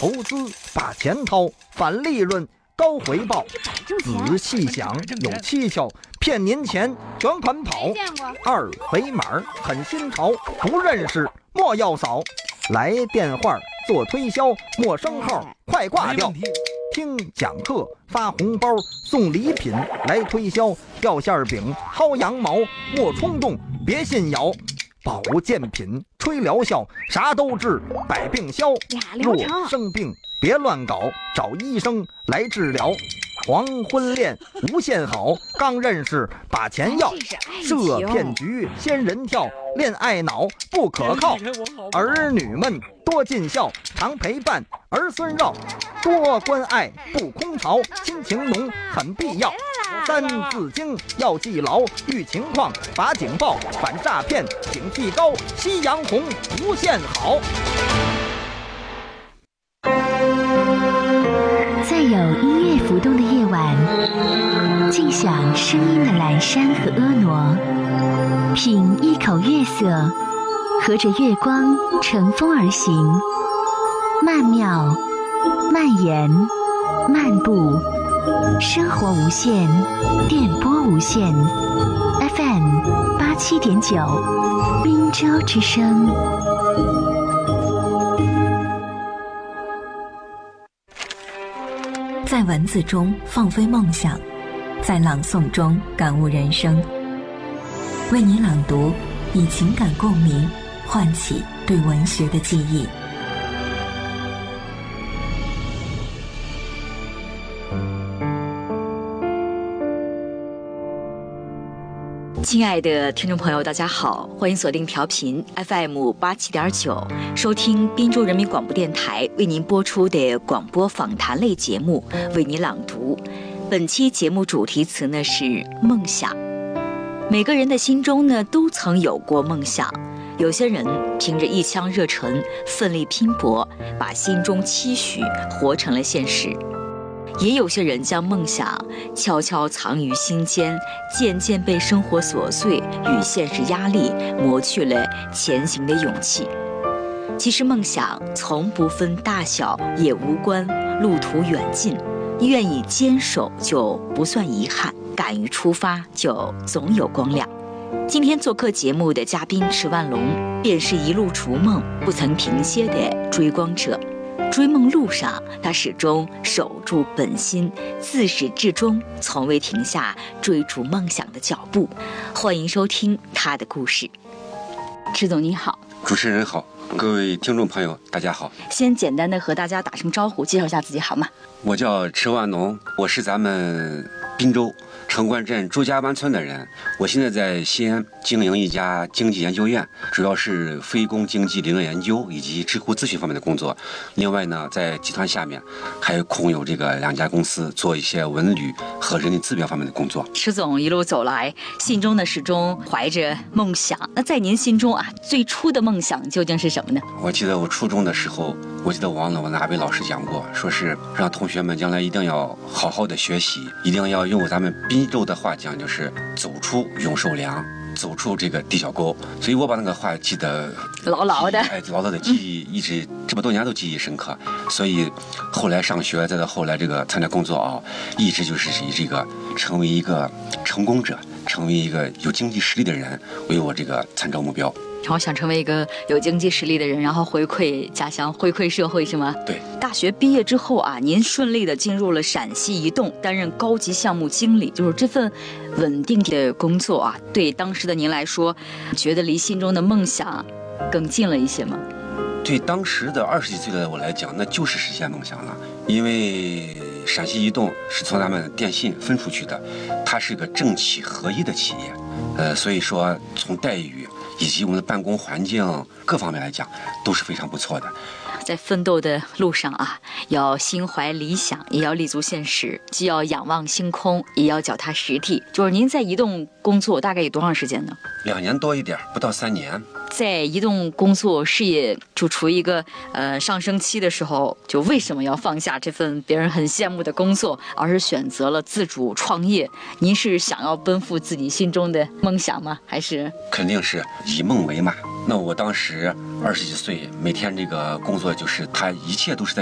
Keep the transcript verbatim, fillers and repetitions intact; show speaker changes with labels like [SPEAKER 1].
[SPEAKER 1] 投资把钱掏，反利润高回报。仔细想有蹊跷，骗您钱卷款跑。二维码很新潮，不认识莫要扫。来电话做推销，陌生号快挂掉。听讲课发红包送礼品，来推销掉馅饼薅羊毛，莫冲动别信谣。保健品吹疗效，啥都治百病消。若生病别乱搞，找医生来治疗。黄昏恋无限好，刚认识把钱要。这骗局仙人跳，恋爱脑不可靠。儿女们多尽孝，常陪伴儿孙绕。多关爱不空巢，亲情浓很必要。三字经要记牢，遇情况把警报，反诈骗警惕高，夕阳红无限好。
[SPEAKER 2] 在有音乐浮动的夜晚，静享声音的阑珊和婀娜，品一口月色，和着月光乘风而行，曼妙、蔓延、漫步，生活无限，电波无限 ，F M 八七点九，滨州之声。
[SPEAKER 3] 在文字中放飞梦想，在朗诵中感悟人生。为你朗读，以情感共鸣，唤起对文学的记忆。亲爱的听众朋友，大家好，欢迎锁定调频 F M 八七点九，收听滨州人民广播电台为您播出的广播访谈类节目《为你朗读》。本期节目主题词呢是梦想。每个人的心中呢都曾有过梦想，有些人凭着一腔热忱，奋力拼搏，把心中期许活成了现实。也有些人将梦想悄悄藏于心间，渐渐被生活琐碎与现实压力磨去了前行的勇气。其实梦想从不分大小，也无关路途远近，愿意坚守就不算遗憾，敢于出发就总有光亮。今天做客节目的嘉宾池万龙，便是一路逐梦不曾停歇的追光者。追梦路上，他始终守住本心，自始至终从未停下追逐梦想的脚步。欢迎收听他的故事。池总你好。
[SPEAKER 4] 主持人好，各位听众朋友大家好。
[SPEAKER 3] 先简单的和大家打声招呼，介绍一下自己好吗？
[SPEAKER 4] 我叫池万农，我是咱们滨州城关镇朱家湾村的人。我现在在西安经营一家经济研究院，主要是非公经济理论研究以及智库咨询方面的工作。另外呢，在集团下面还空有这个两家公司，做一些文旅和人力资源方面的工作。
[SPEAKER 3] 池总一路走来，心中呢始终怀着梦想。那在您心中啊，最初的梦想究竟是什么呢？
[SPEAKER 4] 我记得我初中的时候，我记得忘了我哪位老师讲过，说是让同学们将来一定要好好的学习，一定要用咱们滨州的话讲，就是走出永寿梁，走出这个地小沟。所以我把那个话记得
[SPEAKER 3] 牢牢的，
[SPEAKER 4] 哎，牢牢的记忆，一直这么多年都记忆深刻。所以后来上学，再到后来这个参加工作啊，一直就是以这个成为一个成功者，成为一个有经济实力的人为我这个参照目标。
[SPEAKER 3] 然后想成为一个有经济实力的人，然后回馈家乡，回馈社会，是吗？
[SPEAKER 4] 对。
[SPEAKER 3] 大学毕业之后啊，您顺利的进入了陕西移动，担任高级项目经理，就是这份稳定的工作啊，对当时的您来说，觉得离心中的梦想更近了一些吗？
[SPEAKER 4] 对当时的二十几岁的我来讲，那就是实现梦想了。因为陕西移动是从咱们电信分出去的，它是个政企合一的企业，呃，所以说从待遇以及我们的办公环境各方面来讲都是非常不错的。
[SPEAKER 3] 在奋斗的路上啊，要心怀理想，也要立足现实，既要仰望星空，也要脚踏实地。就是您在移动工作大概有多长时间呢？
[SPEAKER 4] 两年多一点，不到三年。
[SPEAKER 3] 在移动工作事业就处于一个呃上升期的时候，就为什么要放下这份别人很羡慕的工作，而是选择了自主创业？您是想要奔赴自己心中的梦想吗？还是
[SPEAKER 4] 肯定是以梦为马。那我当时二十几岁，每天这个工作就是他一切都是在